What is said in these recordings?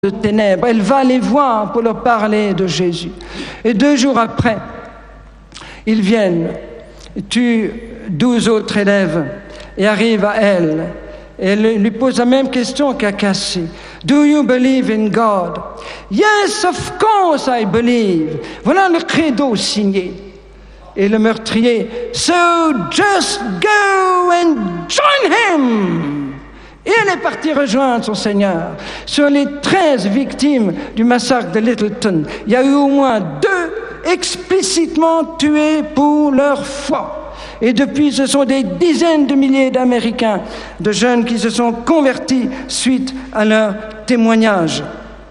de ténèbres. Elle va les voir pour leur parler de Jésus. Et 2 jours après, ils viennent, tuent 12 autres élèves et arrivent à elle. Et elle lui pose la même question qu'à Cassie. Do you believe in God? Yes, of course I believe. Voilà le credo signé. Et le meurtrier, so just go and join him. Et elle est partie rejoindre son Seigneur. Sur les 13 victimes du massacre de Littleton, il y a eu au moins 2 explicitement tués pour leur foi. Et depuis, ce sont des dizaines de milliers d'Américains, de jeunes qui se sont convertis suite à leur témoignage.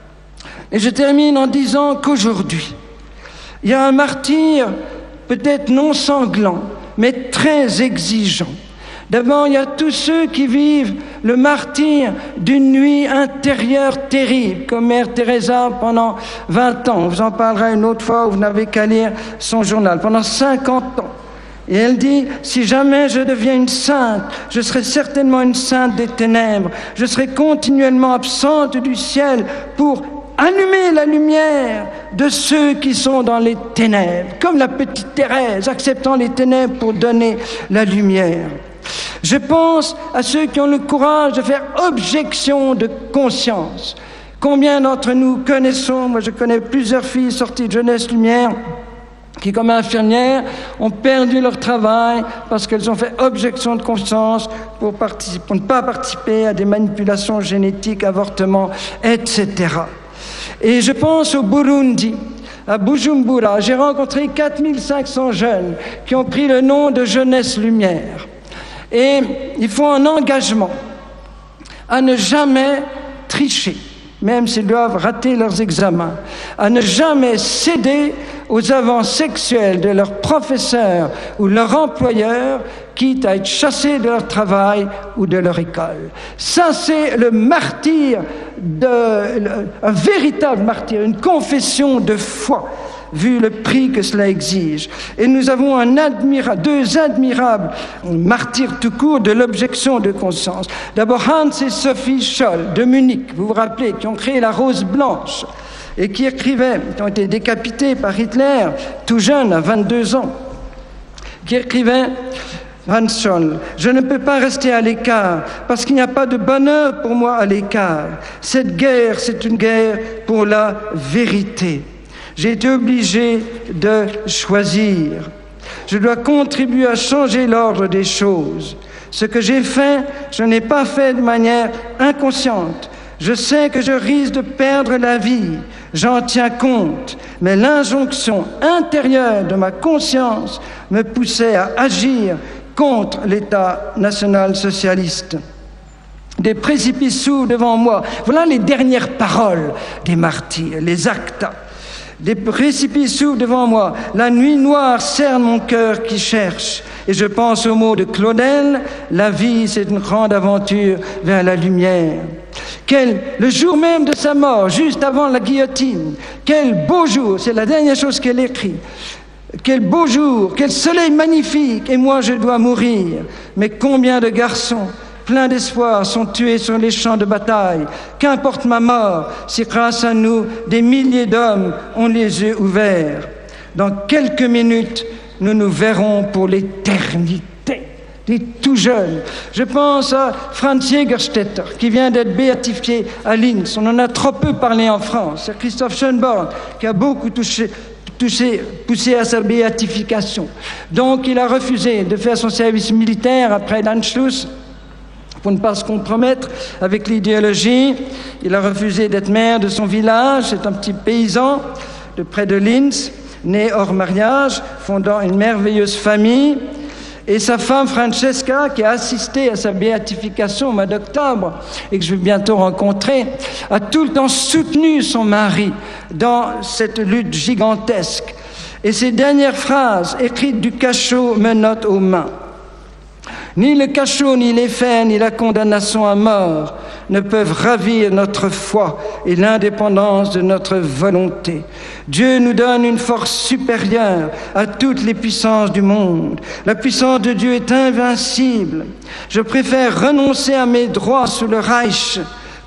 Et je termine en disant qu'aujourd'hui, il y a un martyr peut-être non sanglant, mais très exigeant. D'abord, il y a tous ceux qui vivent le martyre d'une nuit intérieure terrible, comme Mère Teresa pendant 20 ans. On vous en parlera une autre fois, où vous n'avez qu'à lire son journal. Pendant 50 ans. Et elle dit, si jamais je deviens une sainte, je serai certainement une sainte des ténèbres. Je serai continuellement absente du ciel pour allumer la lumière de ceux qui sont dans les ténèbres. Comme la petite Thérèse, acceptant les ténèbres pour donner la lumière. Je pense à ceux qui ont le courage de faire objection de conscience. Combien d'entre nous connaissons, moi je connais plusieurs filles sorties de Jeunesse Lumière, qui, comme infirmières, ont perdu leur travail parce qu'elles ont fait objection de conscience pour ne pas participer à des manipulations génétiques, avortements, etc. Et je pense au Burundi, à Bujumbura. J'ai rencontré 4500 jeunes qui ont pris le nom de Jeunesse Lumière. Et il faut un engagement à ne jamais tricher, même s'ils doivent rater leurs examens, à ne jamais céder aux avances sexuelles de leurs professeurs ou leurs employeurs, quitte à être chassés de leur travail ou de leur école. Ça, c'est le martyre, un véritable martyr, une confession de foi, vu le prix que cela exige. Et nous avons deux admirables martyrs tout court de l'objection de conscience. D'abord Hans et Sophie Scholl de Munich, vous vous rappelez, qui ont créé la Rose Blanche et qui ont été décapités par Hitler, tout jeune, à 22 ans, qui écrivaient, Hans Scholl, je ne peux pas rester à l'écart parce qu'il n'y a pas de bonheur pour moi à l'écart. Cette guerre, c'est une guerre pour la vérité. J'ai été obligé de choisir. Je dois contribuer à changer l'ordre des choses. Ce que j'ai fait, je n'ai pas fait de manière inconsciente. Je sais que je risque de perdre la vie. J'en tiens compte. Mais l'injonction intérieure de ma conscience me poussait à agir contre l'État national-socialiste. Des précipices s'ouvrent devant moi. Voilà les dernières paroles des martyrs, les actes. Des précipices s'ouvrent devant moi. La nuit noire cerne mon cœur qui cherche. Et je pense aux mots de Claudel. La vie, c'est une grande aventure vers la lumière. Le jour même de sa mort, juste avant la guillotine, quel beau jour, c'est la dernière chose qu'elle écrit. Quel beau jour, quel soleil magnifique, et moi je dois mourir. Mais combien de garçons pleins d'espoir sont tués sur les champs de bataille. Qu'importe ma mort, si grâce à nous, des milliers d'hommes ont les yeux ouverts. Dans quelques minutes, nous nous verrons pour l'éternité. Des tout jeunes. Je pense à Franz Jägerstätter, qui vient d'être béatifié à Linz. On en a trop peu parlé en France. C'est Christoph Schönborn, qui a beaucoup poussé à sa béatification. Donc, il a refusé de faire son service militaire après l'Anschluss, pour ne pas se compromettre avec l'idéologie. Il a refusé d'être maire de son village. C'est un petit paysan de près de Linz, né hors mariage, fondant une merveilleuse famille. Et sa femme Francesca, qui a assisté à sa béatification au mois d'octobre et que je vais bientôt rencontrer, a tout le temps soutenu son mari dans cette lutte gigantesque. Et ses dernières phrases, écrites du cachot, menottent aux mains. Ni le cachot, ni les fers, ni la condamnation à mort ne peuvent ravir notre foi et l'indépendance de notre volonté. Dieu nous donne une force supérieure à toutes les puissances du monde. La puissance de Dieu est invincible. Je préfère renoncer à mes droits sous le Reich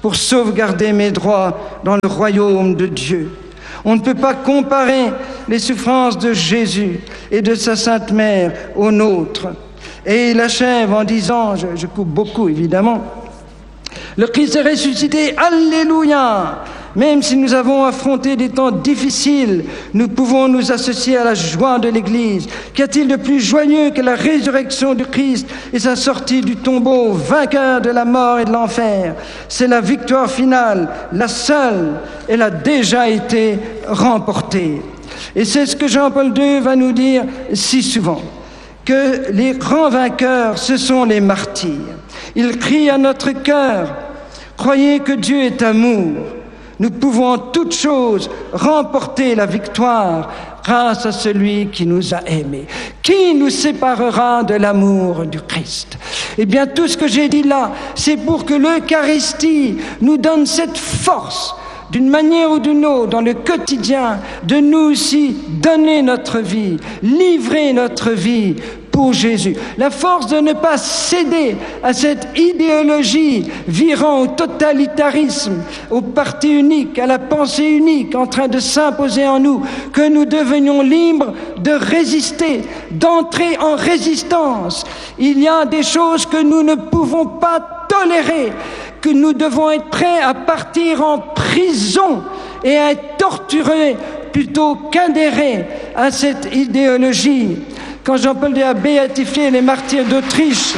pour sauvegarder mes droits dans le royaume de Dieu. On ne peut pas comparer les souffrances de Jésus et de sa Sainte Mère aux nôtres. Et il achève en disant, je coupe beaucoup évidemment, le Christ est ressuscité, alléluia! Même si nous avons affronté des temps difficiles, nous pouvons nous associer à la joie de l'Église. Qu'y a-t-il de plus joyeux que la résurrection du Christ et sa sortie du tombeau, vainqueur de la mort et de l'enfer? C'est la victoire finale, la seule. Elle a déjà été remportée. Et c'est ce que Jean-Paul II va nous dire si souvent, que les grands vainqueurs, ce sont les martyrs. Ils crient à notre cœur, croyez que Dieu est amour. Nous pouvons en toutes choses remporter la victoire grâce à celui qui nous a aimés. Qui nous séparera de l'amour du Christ? Eh bien, tout ce que j'ai dit là, c'est pour que l'Eucharistie nous donne cette force, d'une manière ou d'une autre, dans le quotidien, de nous aussi donner notre vie, livrer notre vie pour Jésus. La force de ne pas céder à cette idéologie virant au totalitarisme, au parti unique, à la pensée unique en train de s'imposer en nous, que nous devenions libres de résister, d'entrer en résistance. Il y a des choses que nous ne pouvons pas tolérer, que nous devons être prêts à partir en prison et à être torturés plutôt qu'adhérer à cette idéologie. Quand Jean-Paul II a béatifié les martyrs d'Autriche,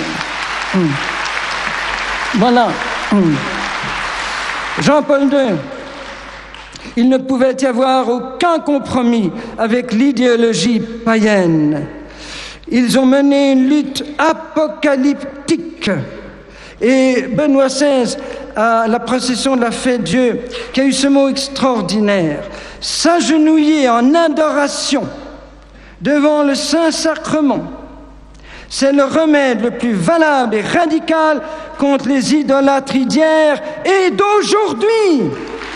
voilà, Jean-Paul II, il ne pouvait y avoir aucun compromis avec l'idéologie païenne. Ils ont mené une lutte apocalyptique. Et Benoît XVI, à la procession de la fête Dieu, qui a eu ce mot extraordinaire, s'agenouiller en adoration devant le Saint-Sacrement, c'est le remède le plus valable et radical contre les idolâtries d'hier et d'aujourd'hui.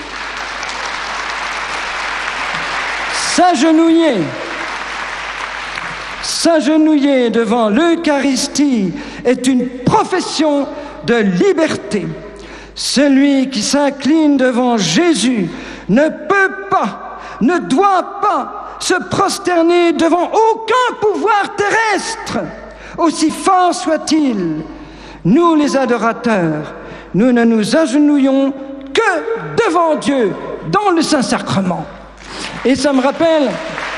S'agenouiller devant l'Eucharistie est une profession de liberté. Celui qui s'incline devant Jésus ne peut pas, ne doit pas se prosterner devant aucun pouvoir terrestre, aussi fort soit-il. Nous, les adorateurs, nous ne nous agenouillons que devant Dieu, dans le Saint-Sacrement. Et ça me rappelle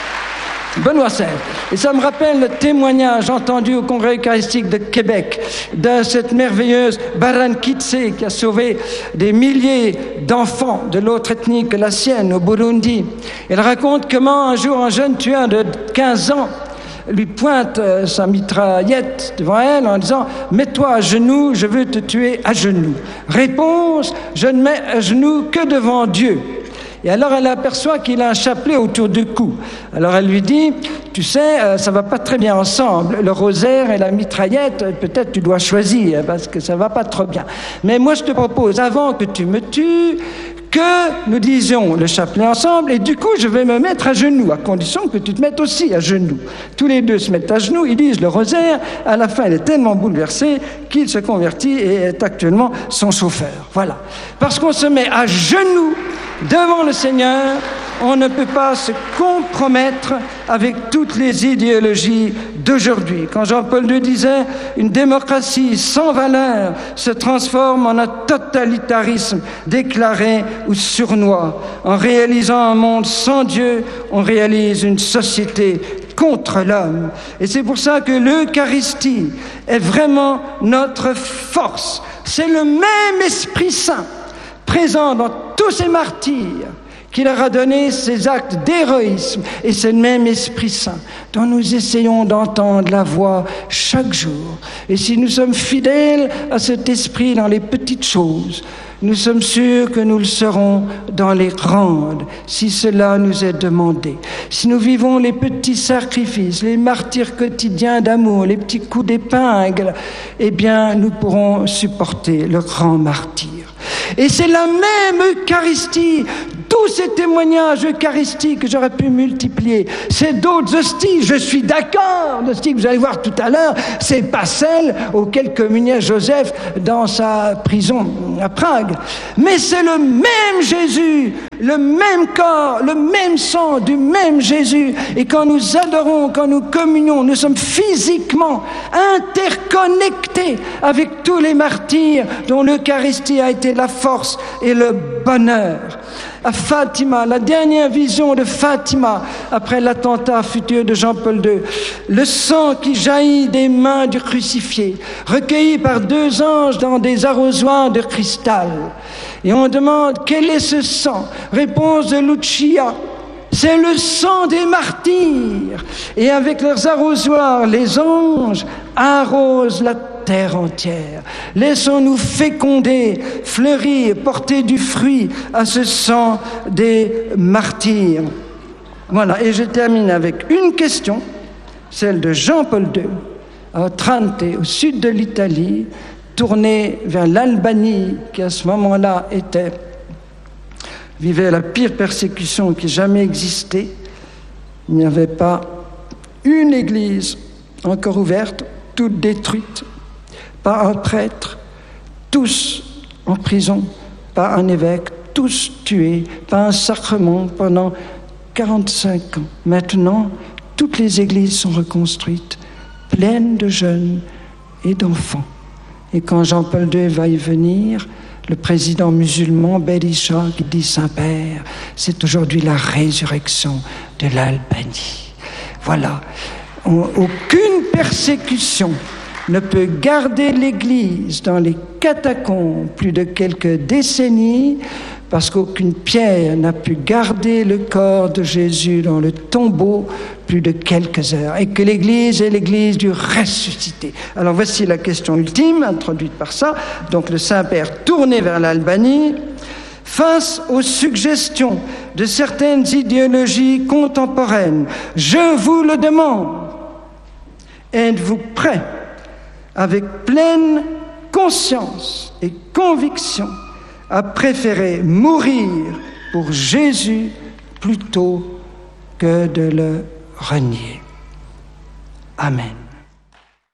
Benoît XVI. Et ça me rappelle le témoignage entendu au Congrès eucharistique de Québec de cette merveilleuse Baran Kitse qui a sauvé des milliers d'enfants de l'autre ethnie que la sienne au Burundi. Elle raconte comment un jour un jeune tueur de 15 ans lui pointe sa mitraillette devant elle en disant « Mets-toi à genoux, je veux te tuer à genoux ». Réponse « Je ne mets à genoux que devant Dieu ». Et alors elle aperçoit qu'il a un chapelet autour du cou. Alors elle lui dit, tu sais, ça va pas très bien ensemble. Le rosaire et la mitraillette, peut-être tu dois choisir parce que ça va pas trop bien. Mais moi je te propose, avant que tu me tues, que nous disions le chapelet ensemble et du coup je vais me mettre à genoux, à condition que tu te mettes aussi à genoux. Tous les deux se mettent à genoux, ils disent le rosaire. À la fin, elle est tellement bouleversée qu'il se convertit et est actuellement son chauffeur. Voilà. Parce qu'on se met à genoux devant le Seigneur, on ne peut pas se compromettre avec toutes les idéologies d'aujourd'hui. Quand Jean-Paul II disait « Une démocratie sans valeur se transforme en un totalitarisme déclaré ou sournois. En réalisant un monde sans Dieu, on réalise une société contre l'homme. » Et c'est pour ça que l'Eucharistie est vraiment notre force. C'est le même Esprit Saint présent dans tous ces martyrs qui leur a donné ces actes d'héroïsme, et c'est le même Esprit Saint dont nous essayons d'entendre la voix chaque jour. Et si nous sommes fidèles à cet Esprit dans les petites choses, nous sommes sûrs que nous le serons dans les grandes, si cela nous est demandé. Si nous vivons les petits sacrifices, les martyrs quotidiens d'amour, les petits coups d'épingle, eh bien, nous pourrons supporter le grand martyr. Et c'est la même Eucharistie tous ces témoignages eucharistiques que j'aurais pu multiplier, c'est d'autres hosties, je suis d'accord, l'hostie que vous allez voir tout à l'heure, c'est pas celle auquel communiait Joseph dans sa prison à Prague, mais c'est le même Jésus, le même corps, le même sang du même Jésus. Et quand nous adorons, quand nous communions, nous sommes physiquement interconnectés avec tous les martyrs dont l'Eucharistie a été la force et le bonheur. À Fatima, la dernière vision de Fatima, après l'attentat futur de Jean-Paul II, le sang qui jaillit des mains du crucifié, recueilli par 2 anges dans des arrosoirs de cristal. Et on demande, quel est ce sang? Réponse de Lucia, c'est le sang des martyrs. Et avec leurs arrosoirs, les anges arrosent la terre entière. Laissons-nous féconder, fleurir, porter du fruit à ce sang des martyrs. Voilà, et je termine avec une question, celle de Jean-Paul II, à Trente, au sud de l'Italie, tourné vers l'Albanie, qui à ce moment-là vivait la pire persécution qui ait jamais existé. Il n'y avait pas une église encore ouverte, toute détruite, pas un prêtre, tous en prison, pas un évêque, tous tués, pas un sacrement pendant 45 ans. Maintenant, toutes les églises sont reconstruites, pleines de jeunes et d'enfants. Et quand Jean-Paul II va y venir, le président musulman Berisha qui dit « Saint-Père, c'est aujourd'hui la résurrection de l'Albanie ». Voilà, aucune persécution ne peut garder l'Église dans les catacombes plus de quelques décennies, parce qu'aucune pierre n'a pu garder le corps de Jésus dans le tombeau plus de quelques heures, et que l'Église est l'Église du ressuscité. Alors voici la question ultime, introduite par ça. Donc le Saint-Père tourné vers l'Albanie, face aux suggestions de certaines idéologies contemporaines, je vous le demande, êtes-vous prêts, avec pleine conscience et conviction, à préférer mourir pour Jésus plutôt que de le renier? Amen.